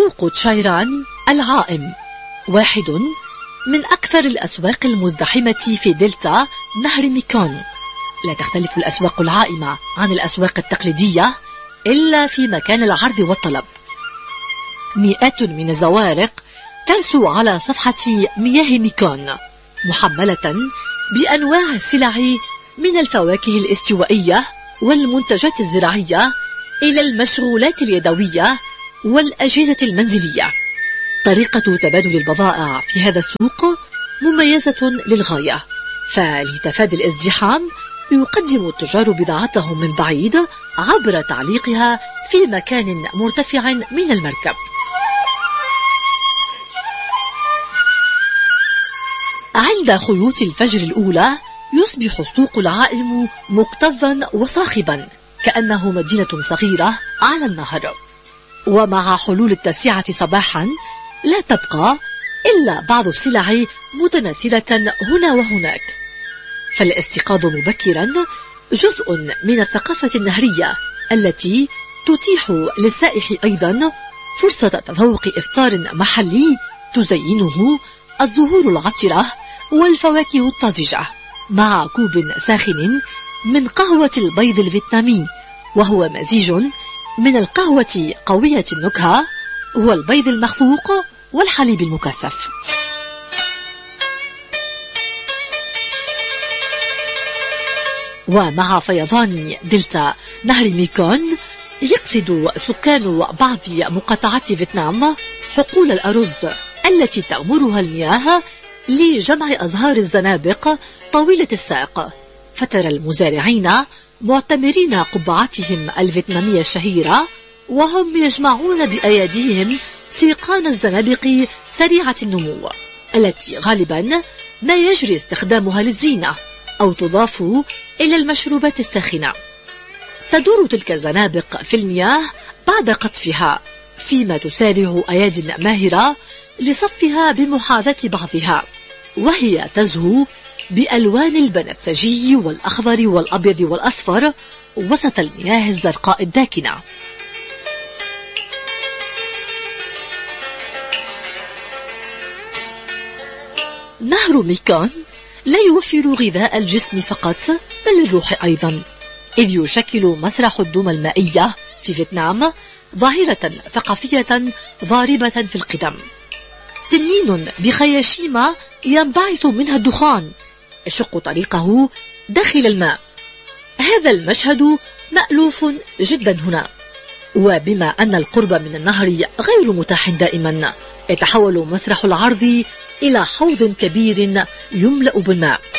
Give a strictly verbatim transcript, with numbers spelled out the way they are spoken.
سوق تشايران العائم، واحد من أكثر الأسواق المزدحمة في دلتا نهر ميكون. لا تختلف الأسواق العائمة عن الأسواق التقليدية إلا في مكان العرض والطلب. مئات من الزوارق ترسو على صفحة مياه ميكون، محملة بأنواع السلع من الفواكه الاستوائية والمنتجات الزراعية إلى المشغولات اليدوية والأجهزة المنزلية. طريقة تبادل البضائع في هذا السوق مميزة للغاية، فلتفادي الازدحام يقدم التجار بضاعتهم من بعيد عبر تعليقها في مكان مرتفع من المركب. عند خيوط الفجر الأولى يصبح السوق العائم مكتظا وصاخبا كأنه مدينة صغيرة على النهر. ومع حلول التاسعة صباحا لا تبقى إلا بعض السلع متناثرة هنا وهناك، فالاستيقاظ مبكرا جزء من الثقافة النهرية التي تتيح للسائح أيضا فرصة تذوق إفطار محلي تزينه الزهور العطرة والفواكه الطازجة، مع كوب ساخن من قهوة البيض الفيتنامي، وهو مزيج من القهوة قوية النكهة والبيض المخفوق والحليب المكثف. ومع فيضان دلتا نهر ميكون يقصد سكان بعض مقاطعات فيتنام حقول الأرز التي تغمرها المياه لجمع أزهار الزنابق طويلة الساق، فترى المزارعين معتمرين قبعاتهم الفيتنامية الشهيرة وهم يجمعون بأيديهم سيقان الزنابق سريعة النمو التي غالبا ما يجري استخدامها للزينة أو تضاف إلى المشروبات الساخنة. تدور تلك الزنابق في المياه بعد قطفها، فيما تسارع أياد ماهرة لصفها بمحاذاة بعضها، وهي تزهو بألوان البنفسجي والأخضر والأبيض والأصفر وسط المياه الزرقاء الداكنة. نهر ميكون لا يوفر غذاء الجسم فقط بل الروح أيضا، إذ يشكل مسرح الدومة المائية في فيتنام ظاهرة ثقافية ضاربة في القدم. تنين بخياشيم ينبعث منها الدخان يشق طريقه داخل الماء. هذا المشهد مألوف جدا هنا، وبما أن القرب من النهر غير متاح دائما، يتحول مسرح العرض إلى حوض كبير يملأ بالماء،